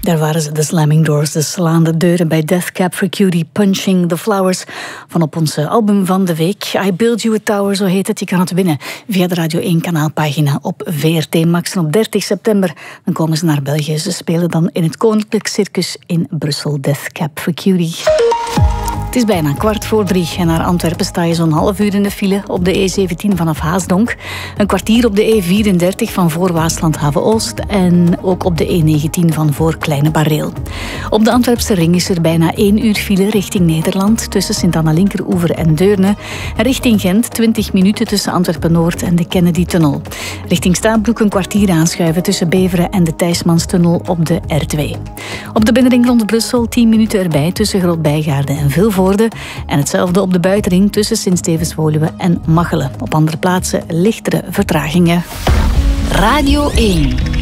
Daar waren ze, de Slamming Doors, de slaande deuren bij Death Cab for Cutie, Punching the Flowers, van op ons album van de week. I Build You a Tower, zo heet het. Je kan het winnen via de Radio 1 kanaalpagina op VRT Max. En op 30 september dan komen ze naar België. Ze spelen dan in het Koninklijk Circus in Brussel, Death Cab for Cutie. Het is bijna 2:15 en naar Antwerpen sta je zo'n half uur in de file op de E17 vanaf Haasdonk. Een kwartier op de E34 van voor Waasland-Haven-Oost en ook op de E19 van voor Kleine Barreel. Op de Antwerpse ring is er bijna 1 uur file richting Nederland tussen Sint-Anna-Linkeroever en Deurne. En richting Gent 20 minuten tussen Antwerpen-Noord en de Kennedy-tunnel. Richting Staanbroek een kwartier aanschuiven tussen Beveren en de Thijsmanstunnel op de R2. Op de binnenring rond Brussel 10 minuten erbij tussen Groot-Bijgaarde en Vilvoorde. En hetzelfde op de buitenring tussen Sint-Stevens-Woluwe en Machelen. Op andere plaatsen lichtere vertragingen. Radio 1.